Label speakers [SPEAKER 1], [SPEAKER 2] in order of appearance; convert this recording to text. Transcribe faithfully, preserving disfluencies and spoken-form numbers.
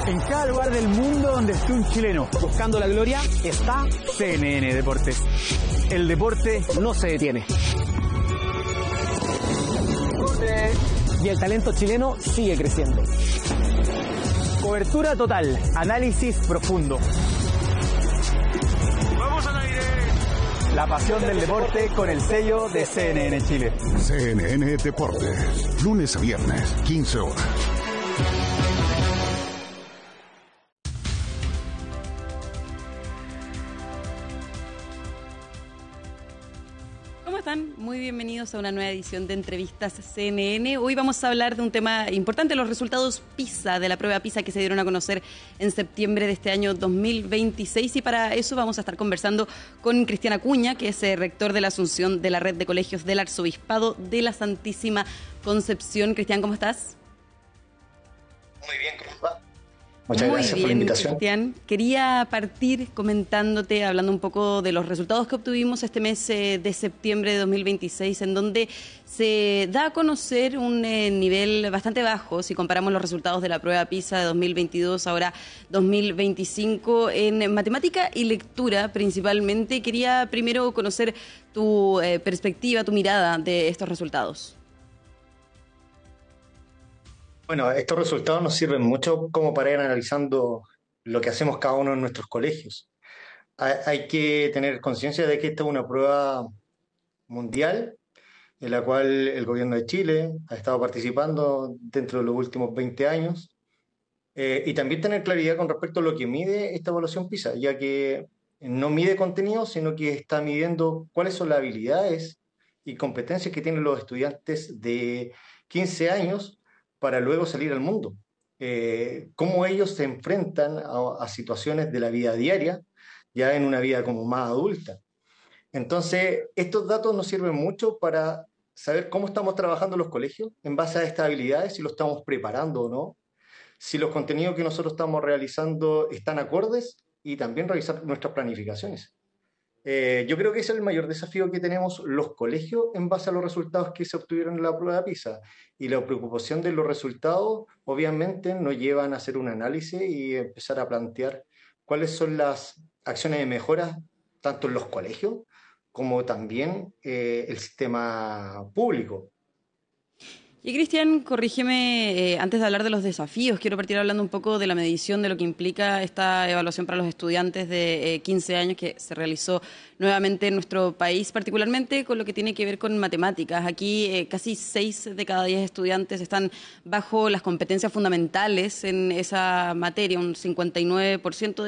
[SPEAKER 1] En cada lugar del mundo donde esté un chileno buscando la gloria está C N N Deportes. El deporte no se detiene.
[SPEAKER 2] Y el talento chileno sigue creciendo.
[SPEAKER 1] Cobertura total, análisis profundo.
[SPEAKER 3] ¡Vamos al aire!
[SPEAKER 1] La pasión del deporte con el sello de C N N Chile.
[SPEAKER 4] C N N Deportes, lunes a viernes, quince horas.
[SPEAKER 5] ¿Cómo están? Muy bienvenidos a una nueva edición de Entrevistas C N N. Hoy vamos a hablar de un tema importante, los resultados PISA, de la prueba PISA que se dieron a conocer en septiembre de este año dos mil veintiséis, y para eso vamos a estar conversando con Cristian Acuña, que es el rector de la Asunción de la Red de Colegios del Arzobispado de la Santísima Concepción. Cristian, ¿cómo estás?
[SPEAKER 6] Muy bien, ¿cómo va? Muchas
[SPEAKER 5] Muy
[SPEAKER 6] gracias
[SPEAKER 5] bien,
[SPEAKER 6] por la invitación.
[SPEAKER 5] Cristian. Quería partir comentándote, hablando un poco de los resultados que obtuvimos este mes eh, de septiembre de dos mil veintiséis, en donde se da a conocer un eh, nivel bastante bajo si comparamos los resultados de la prueba PISA de dos mil veintidós, ahora dos mil veinticinco, en matemática y lectura principalmente. Quería primero conocer tu eh, perspectiva, tu mirada de estos resultados.
[SPEAKER 6] Bueno, estos resultados nos sirven mucho como para ir analizando lo que hacemos cada uno en nuestros colegios. Hay, hay que tener conciencia de que esta es una prueba mundial en la cual el gobierno de Chile ha estado participando dentro de los últimos veinte años, eh, y también tener claridad con respecto a lo que mide esta evaluación PISA, ya que no mide contenido, sino que está midiendo cuáles son las habilidades y competencias que tienen los estudiantes de quince años para luego salir al mundo. Eh, cómo ellos se enfrentan a, a situaciones de la vida diaria, ya en una vida como más adulta. Entonces, estos datos nos sirven mucho para saber cómo estamos trabajando en los colegios en base a estas habilidades, si lo estamos preparando o no, si los contenidos que nosotros estamos realizando están acordes, y también revisar nuestras planificaciones. Eh, yo creo que ese es el mayor desafío que tenemos los colegios en base a los resultados que se obtuvieron en la prueba PISA. Y la preocupación de los resultados, obviamente, nos llevan a hacer un análisis y empezar a plantear cuáles son las acciones de mejora, tanto en los colegios como también eh, el sistema público.
[SPEAKER 5] Y Cristian, corrígeme, eh, antes de hablar de los desafíos, quiero partir hablando un poco de la medición de lo que implica esta evaluación para los estudiantes de eh, quince años que se realizó nuevamente en nuestro país, particularmente con lo que tiene que ver con matemáticas. Aquí eh, casi seis de cada diez estudiantes están bajo las competencias fundamentales en esa materia, un cincuenta y nueve por ciento